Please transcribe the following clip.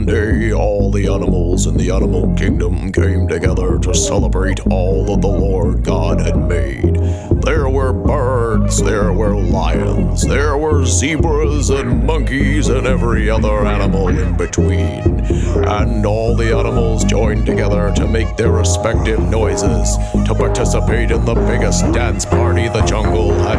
day, all the animals in the animal kingdom came together to celebrate all that the Lord God had made. There were birds, there were lions, there were zebras and monkeys and every other animal in between. And all the animals joined together to make their respective noises to participate in the biggest dance party the jungle had